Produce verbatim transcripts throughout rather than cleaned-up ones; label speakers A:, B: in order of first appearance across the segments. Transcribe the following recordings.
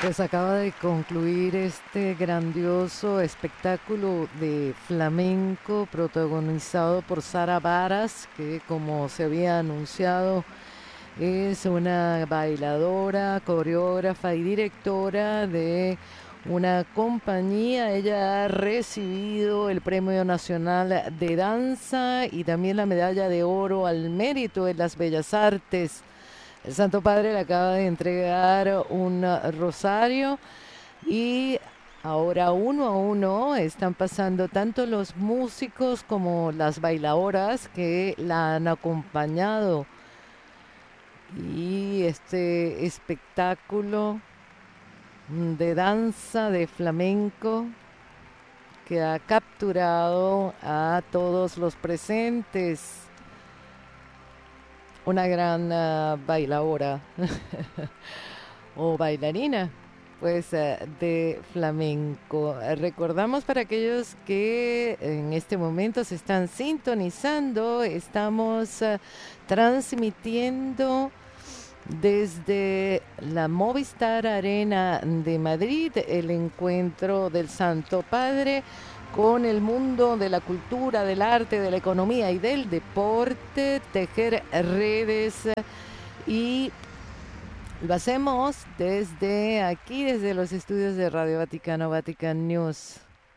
A: Pues acaba de concluir este grandioso espectáculo de flamenco protagonizado por Sara Varas, que como se había anunciado es una bailadora, coreógrafa y directora de una compañía. Ella ha recibido el Premio Nacional de Danza y también la Medalla de Oro al Mérito en las Bellas Artes. El Santo Padre le acaba de entregar un rosario y ahora uno a uno están pasando tanto los músicos como las bailadoras que la han acompañado. Y este espectáculo de danza de flamenco que ha capturado a todos los presentes. Una gran uh, bailadora o bailarina, pues uh, de flamenco. Recordamos para aquellos que en este momento se están sintonizando, estamos uh, transmitiendo desde la Movistar Arena de Madrid el encuentro del Santo Padre con el mundo de la cultura, del arte, de la economía y del deporte, tejer redes, y lo hacemos desde aquí, desde los estudios de Radio Vaticano, Vatican News.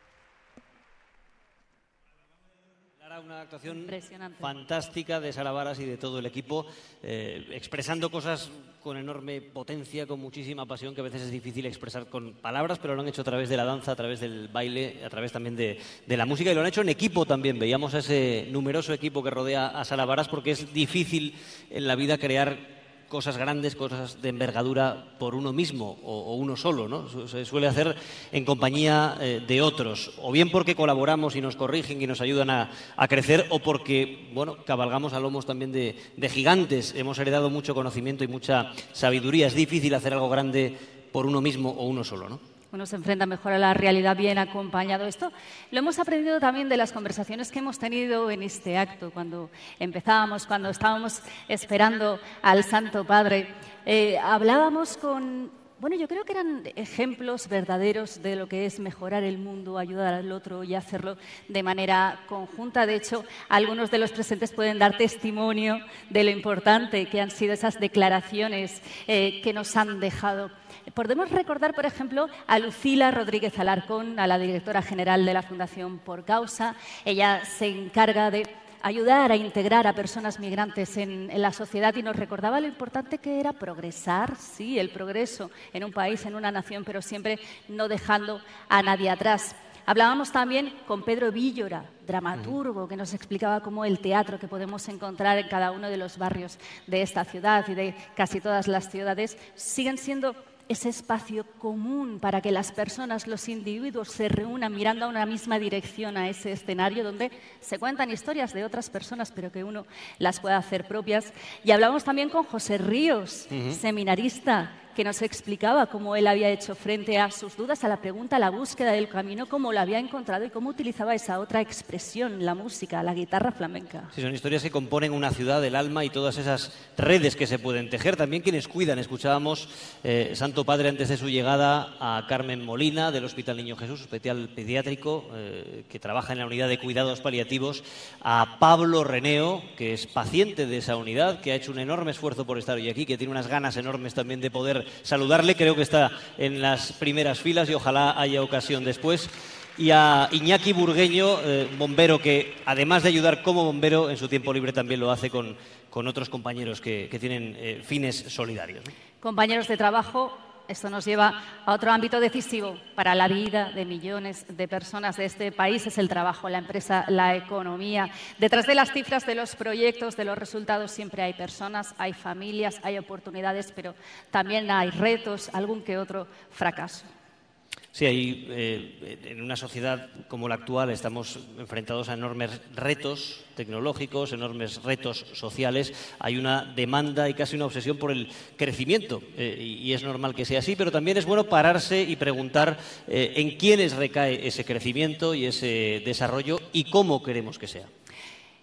B: Una actuación fantástica de Sara Varas y de todo el equipo, eh, expresando cosas con enorme potencia, con muchísima pasión, que a veces es difícil expresar con palabras, pero lo han hecho a través de la danza, a través del baile, a través también de, de la música, y lo han hecho en equipo también. Veíamos a ese numeroso equipo que rodea a Sara Varas, porque es difícil en la vida crear cosas grandes, cosas de envergadura por uno mismo o, o uno solo, ¿no? Se suele hacer en compañía eh, de otros, o bien porque colaboramos y nos corrigen y nos ayudan a, a crecer, o porque, bueno, cabalgamos a lomos también de, de gigantes. Hemos heredado mucho conocimiento y mucha sabiduría. Es difícil hacer algo grande por uno mismo o uno solo, ¿no?
C: Uno se enfrenta mejor a la realidad bien acompañado. Esto lo hemos aprendido también de las conversaciones que hemos tenido en este acto, cuando empezábamos, cuando estábamos esperando al Santo Padre. Eh, hablábamos con... Bueno, yo creo que eran ejemplos verdaderos de lo que es mejorar el mundo, ayudar al otro y hacerlo de manera conjunta. De hecho, algunos de los presentes pueden dar testimonio de lo importante que han sido esas declaraciones eh, que nos han dejado. Podemos recordar, por ejemplo, a Lucila Rodríguez Alarcón, a la directora general de la Fundación Por Causa. Ella se encarga de ayudar a integrar a personas migrantes en, en la sociedad, y nos recordaba lo importante que era progresar, sí, el progreso en un país, en una nación, pero siempre no dejando a nadie atrás. Hablábamos también con Pedro Víllora, dramaturgo, que nos explicaba cómo el teatro que podemos encontrar en cada uno de los barrios de esta ciudad y de casi todas las ciudades siguen siendo ese espacio común para que las personas, los individuos, se reúnan mirando a una misma dirección, a ese escenario donde se cuentan historias de otras personas, pero que uno las pueda hacer propias. Y hablamos también con José Ríos, uh-huh. seminarista, que nos explicaba cómo él había hecho frente a sus dudas, a la pregunta, a la búsqueda del camino, cómo lo había encontrado y cómo utilizaba esa otra expresión, la música, la guitarra flamenca.
B: Sí, son historias que componen una ciudad del alma y todas esas redes que se pueden tejer. También quienes cuidan. Escuchábamos, eh, Santo Padre, antes de su llegada, a Carmen Molina, del Hospital Niño Jesús, hospital pediátrico, eh, que trabaja en la unidad de cuidados paliativos, a Pablo Reneo, que es paciente de esa unidad, que ha hecho un enorme esfuerzo por estar hoy aquí, que tiene unas ganas enormes también de poder saludarle. Creo que está en las primeras filas y ojalá haya ocasión después. Y a Iñaki Burgueño, eh, bombero, que además de ayudar como bombero, en su tiempo libre también lo hace con, con otros compañeros que, que tienen eh, fines solidarios, ¿no?
C: Compañeros de trabajo. Esto nos lleva a otro ámbito decisivo para la vida de millones de personas de este país, es el trabajo, la empresa, la economía. Detrás de las cifras, de los proyectos, de los resultados, siempre hay personas, hay familias, hay oportunidades, pero también hay retos, algún que otro fracaso.
B: Sí, hay, eh, en una sociedad como la actual estamos enfrentados a enormes retos tecnológicos, enormes retos sociales. Hay una demanda y casi una obsesión por el crecimiento, eh, y, y es normal que sea así, pero también es bueno pararse y preguntar eh, en quiénes recae ese crecimiento y ese desarrollo y cómo queremos que sea.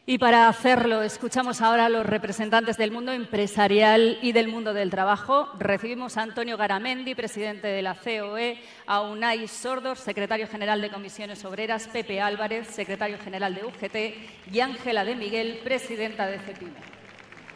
C: Y para hacerlo, escuchamos ahora a los representantes del mundo empresarial y del mundo del trabajo. Recibimos a Antonio Garamendi, presidente de la C O E, a Unai Sordor, secretario general de Comisiones Obreras, Pepe Álvarez, secretario general de U G T, y Ángela de Miguel, presidenta de CEPIME.